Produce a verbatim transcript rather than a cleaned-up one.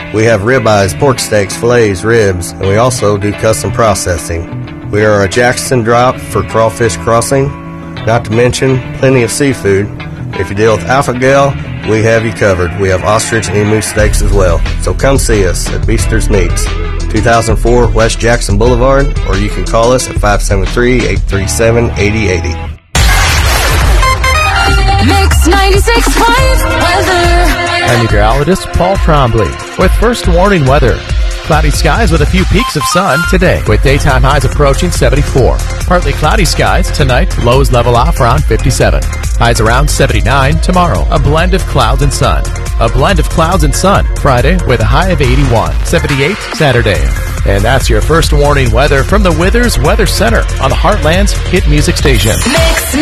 We have ribeyes, pork steaks, fillets, ribs, and we also do custom processing. We are a Jackson drop for crawfish crossing, not to mention plenty of seafood. If you deal with alpha gal, we have you covered. We have ostrich and emu steaks as well. So come see us at Beaster's Meats, two thousand four West Jackson Boulevard, or you can call us at five seven three, eight three seven, eight zero eight zero. Mix ninety-six point five weather. I'm meteorologist Paul Trombley with first warning weather. Cloudy skies with a few peaks of sun today, with daytime highs approaching seventy-four. Partly cloudy skies tonight, lows level off around fifty-seven. Highs around seventy-nine tomorrow. A blend of clouds and sun. A blend of clouds and sun Friday with a high of eighty-one. seventy-eight Saturday. And that's your first warning weather from the Withers Weather Center on the Heartland's hit music station. Mix